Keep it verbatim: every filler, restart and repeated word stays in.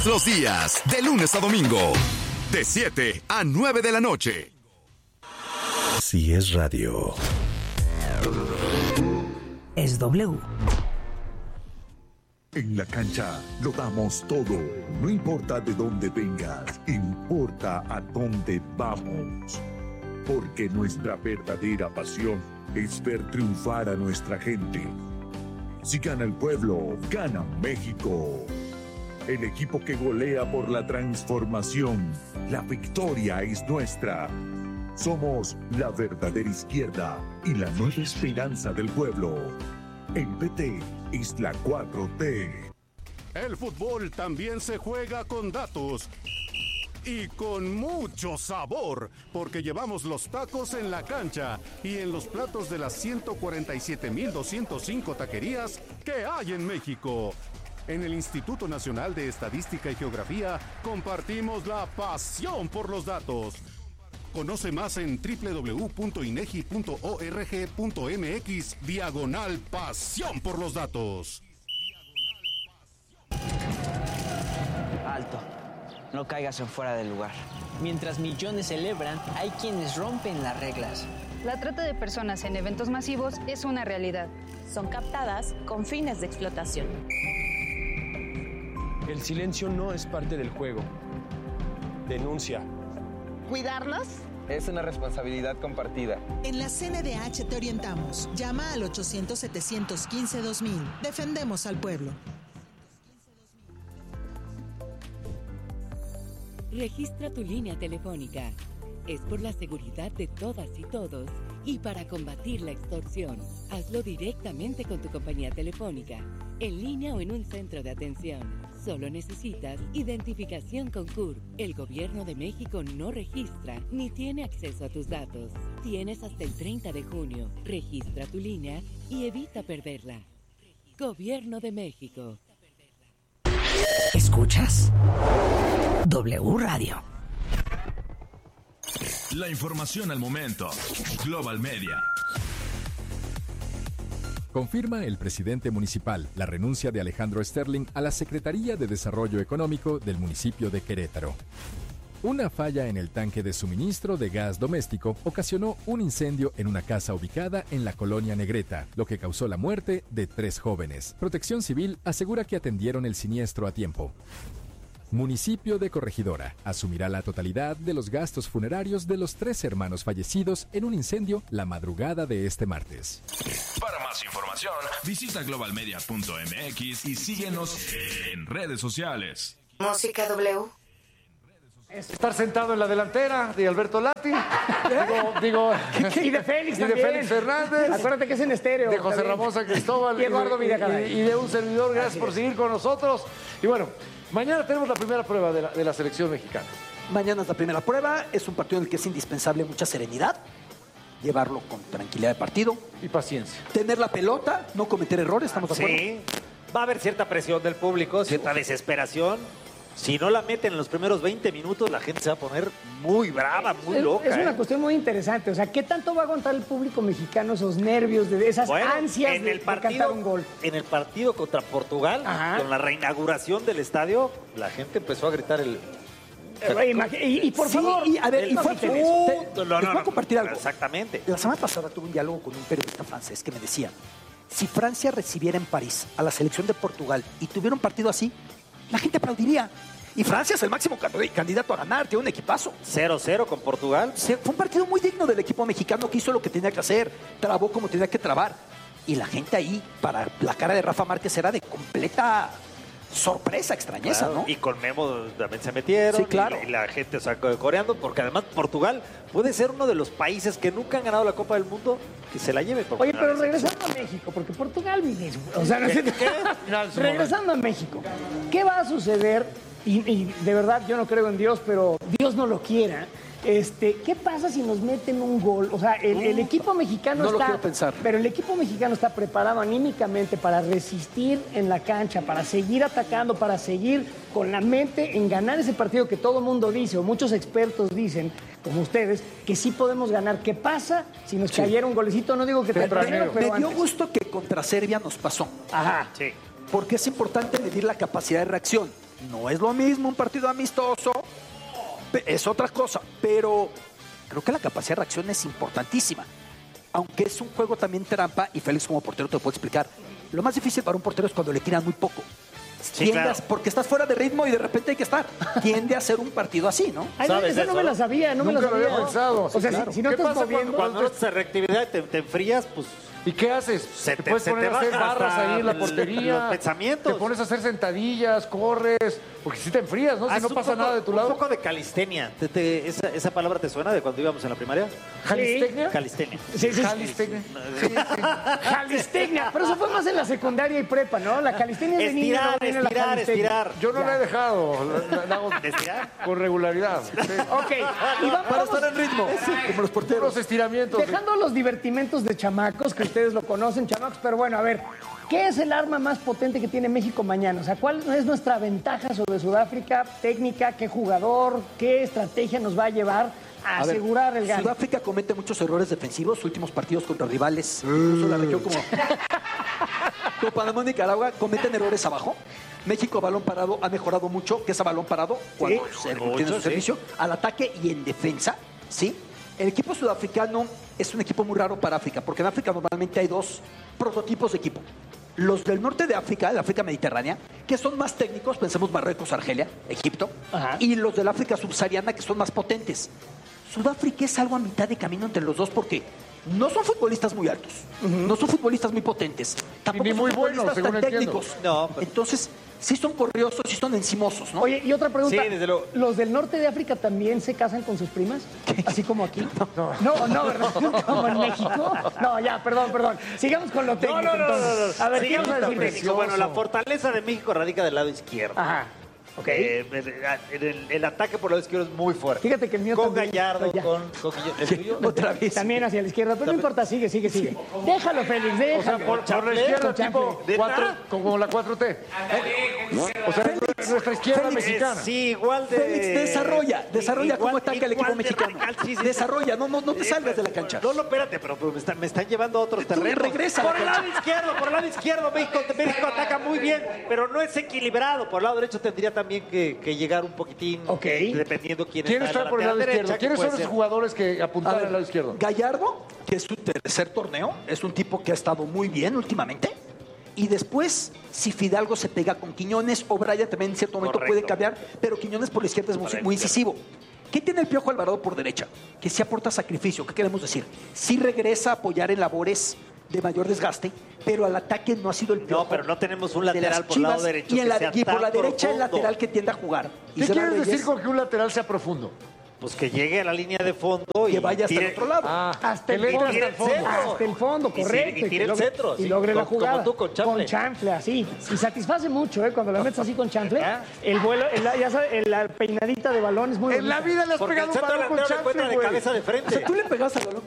Todos los días, de lunes a domingo, de siete a nueve de la noche. Si es radio, es W. En la cancha lo damos todo. No importa de dónde vengas, importa a dónde vamos. Porque nuestra verdadera pasión es ver triunfar a nuestra gente. Si gana el pueblo, gana México. El equipo que golea por la transformación. La victoria es nuestra. Somos la verdadera izquierda y la nueva esperanza del pueblo. El P T es la cuatro T. El fútbol también se juega con datos y con mucho sabor, porque llevamos los tacos en la cancha y en los platos de las ciento cuarenta y siete mil doscientos cinco taquerías que hay en México. En el Instituto Nacional de Estadística y Geografía compartimos la pasión por los datos. Conoce más en doble u doble u doble u punto inegi punto org punto mx diagonal pasión por los datos. Alto, no caigas en fuera del lugar. Mientras millones celebran, hay quienes rompen las reglas. La trata de personas en eventos masivos es una realidad. Son captadas con fines de explotación. El silencio no es parte del juego. Denuncia. ¿Cuidarnos? Es una responsabilidad compartida. En la C N D H te orientamos. Llama al ochocientos, setecientos quince, dos mil. Defendemos al pueblo. Registra tu línea telefónica. Es por la seguridad de todas y todos y para combatir la extorsión. Hazlo directamente con tu compañía telefónica, en línea o en un centro de atención. Solo necesitas identificación con C U R. El Gobierno de México no registra ni tiene acceso a tus datos. Tienes hasta el treinta de junio. Registra tu línea y evita perderla. Gobierno de México. ¿Escuchas? W Radio. La información al momento. Global Media. Confirma el presidente municipal la renuncia de Alejandro Sterling a la Secretaría de Desarrollo Económico del municipio de Querétaro. Una falla en el tanque de suministro de gas doméstico ocasionó un incendio en una casa ubicada en la colonia Negreta, lo que causó la muerte de tres jóvenes. Protección Civil asegura que atendieron el siniestro a tiempo. Municipio de Corregidora asumirá la totalidad de los gastos funerarios de los tres hermanos fallecidos en un incendio la madrugada de este martes. Para más información, visita global media punto m x y síguenos en redes sociales. Música W. Estar sentado en la delantera de Alberto Lati, digo, digo y de Félix y de también. Félix Fernández. Acuérdate que es en estéreo. De José también. Ramón San Cristóbal y Eduardo y, Villacaray. y, y de un servidor. Gracias Así por es. seguir con nosotros. Y bueno, mañana tenemos la primera prueba de la, de la selección mexicana. Mañana es la primera prueba. Es un partido en el que es indispensable mucha serenidad, llevarlo con tranquilidad de partido. Y paciencia. Tener la pelota, no cometer errores, ¿estamos de acuerdo? Sí, va a haber cierta presión del público, cierta desesperación. Si no la meten en los primeros veinte minutos, la gente se va a poner muy brava, muy es, loca. Es una ¿eh? cuestión muy interesante. O sea, ¿qué tanto va a aguantar el público mexicano esos nervios, de esas Bueno, ansias en de, el de partido, cantar un gol? En el partido contra Portugal, Ajá. con la reinauguración del estadio, la gente empezó a gritar el... Eh, y, y por Sí, favor, y, a ver, y fue no, te- no, les no, voy a no, compartir algo. Exactamente. La semana pasada tuve un diálogo con un periodista francés que me decía, si Francia recibiera en París a la selección de Portugal y tuviera un partido así, la gente aplaudiría. Y Francia es el máximo candidato a ganar, tiene un equipazo. cero cero con Portugal. Se- fue un partido muy digno del equipo mexicano que hizo lo que tenía que hacer, trabó como tenía que trabar. Y la gente ahí, para la cara de Rafa Márquez, era de completa sorpresa, extrañeza, Claro, ¿no? Y con Memo también se metieron. Sí, claro. Y, y la gente sacó coreando, porque además Portugal puede ser uno de los países que nunca han ganado la Copa del Mundo que se la lleve. por Oye, primera pero vez. regresando a México, porque Portugal viene. O sea, no ¿Qué? sé- ¿Qué? regresando a México, ¿qué va a suceder? Y, y de verdad yo no creo en Dios, pero Dios no lo quiera. Este, ¿qué pasa si nos meten un gol? O sea, el, el equipo mexicano no lo está, quiero pensar. pero el equipo mexicano está preparado anímicamente para resistir en la cancha, para seguir atacando, para seguir con la mente en ganar ese partido que todo el mundo dice, o muchos expertos dicen, como ustedes, que sí podemos ganar. ¿Qué pasa si nos Sí. cayera un golecito? No digo que tempranero, pero Me dio antes. gusto que contra Serbia nos pasó. Ajá. Sí. Porque es importante medir la capacidad de reacción. no es lo mismo un partido amistoso, es otra cosa, pero creo que la capacidad de reacción es importantísima. Aunque es un juego también trampa, y Félix como portero te lo puedo explicar, lo más difícil para un portero es cuando le tiran muy poco. Sí, claro. a, porque estás fuera de ritmo y de repente hay que estar. Tiende a ser un partido así, ¿no? Ay, ¿Sabes esa no eso? me la sabía, no Nunca me la sabía. lo había pensado. O sea, Claro. si, si no ¿Qué estás pasa moviendo... Cuando no tienes reactividad y te, te enfrías, pues... ¿Y qué haces? Se te te- puedes se poner te a hacer baja barras hasta ahí en la el- portería. los pensamientos. Te pones a hacer sentadillas, corres. Porque si te enfrías, ¿no? Si Haz no un pasa poco- nada de tu lado. Un poco de calistenia. ¿Te- te- esa, ¿Esa palabra te suena de cuando íbamos en la primaria? ¿Calistecnia? Calistenia. Sí, sí, Calistecnia. calistecnia, pero eso fue más en la secundaria y prepa, ¿no? La calistenia es de niño, Estirar, luego viene la estirar, calistecnia. estirar. Yo no Ya. la he dejado. La, la- la hago ¿Estirar? con regularidad. Sí. Ok, y va- Para vamos, estar en ritmo, como los porteros. Los estiramientos. dejando los divertimentos de chamacos, que ustedes lo conocen, chamacos, pero bueno, a ver, ¿qué es el arma más potente que tiene México mañana? O sea, ¿cuál es nuestra ventaja sobre Sudáfrica? ¿Técnica? ¿Qué jugador? ¿Qué estrategia nos va a llevar a, A ver, asegurar el gane? Sudáfrica comete muchos errores defensivos, últimos partidos contra rivales, incluso la región como, como Panamá y Nicaragua, cometen errores abajo. México a balón parado ha mejorado mucho, que es a balón parado cuando se mucho, tiene su sí. servicio, al ataque y en defensa, ¿sí? El equipo sudafricano es un equipo muy raro para África, porque en África normalmente hay dos prototipos de equipo. Los del norte de África, de África mediterránea, que son más técnicos, pensemos Marruecos, Argelia, Egipto, Ajá. y los del África subsahariana, que son más potentes. Sudáfrica es algo a mitad de camino entre los dos porque no son futbolistas muy altos, no son futbolistas muy potentes, tampoco ni son muy buenos, futbolistas según tan entiendo. técnicos. No, pero- Entonces, sí son corriosos, sí son encimosos, ¿no? Oye, y otra pregunta. Sí, desde luego. ¿Los del norte de África también se casan con sus primas? ¿Así como aquí? No, no, no ¿verdad? ¿Como en México? No, ya, perdón, perdón. Sigamos con lo técnico, No, no, no, no, entonces. no. A ver, Sí, ¿qué vamos a está decir de técnico. Bueno, la fortaleza de México radica del lado izquierdo. Ajá, ok. Eh, el, el- el ataque por el lado izquierdo es muy fuerte. Fíjate que el mío Con también. Gallardo, Ya. con, con Guillermo. ¿El tuyo? Otra vez. También hacia la izquierda, pero no importa, sigue, sigue, sigue. Déjalo, Félix, O déjalo. sea, por, por la Chanfle, izquierda, con chanfle. tipo ¿De cuatro, nada? como la cuatro T. O sea, nuestra izquierda Félix, mexicana. Sí, igual de... Félix, desarrolla, desarrolla cómo igual- ataca el equipo igual de mexicano. radical, sí, sí, Desarrolla, no, no, no te Eh, salgas de la cancha. No, no, espérate, pero, pero me, están, me están llevando a otros Tú terrenos. regresa a la por el cancha. lado izquierdo, por el lado izquierdo, México, México ataca muy bien, pero no es equilibrado. Por el lado derecho tendría también que, que llegar un poquitín, Ok. dependiendo quién, ¿Quién está en está por el lado lateral izquierdo? derecha, que ¿Quiénes puede son los ser- jugadores que A apuntaron ver, al lado izquierdo? Gallardo, que es su tercer torneo, es un tipo que ha estado muy bien últimamente. Y después, si Fidalgo se pega con Quiñones, o Brian también en cierto momento Correcto. puede cambiar, pero Quiñones por la izquierda es muy, Por la muy izquierda. incisivo. ¿Qué tiene el Piojo Alvarado por derecha? Que sí aporta sacrificio. ¿Qué queremos decir? Sí regresa a apoyar en labores de mayor desgaste, pero al ataque no ha sido el Piojo. No, pero no tenemos un de las lateral por el lado Chivas, derecho Y, en que la, sea y por tan la derecha el profundo. lateral que tiende a jugar. ¿Qué Isra quieres Reyes, decir con que un lateral sea profundo? Pues que llegue a la línea de fondo y que vaya hasta tire- el otro lado? Ah, Hasta que el le entre fondo, hasta el fondo. hasta el fondo, Y sí, correcto. y tire que el logre- centro, Y sí, logre la como- jugada. como tú, con chanfle. Con chanfle, así. Y satisface mucho, ¿eh? Cuando la metes así con chanfle. El vuelo, el- ya sabes, el- la peinadita de balón es muy En la bonita. vida le has Porque pegado el un centro balón con delantero le chanfle, encuentra de güey. cabeza de O frente. sea, tú le pegas al balón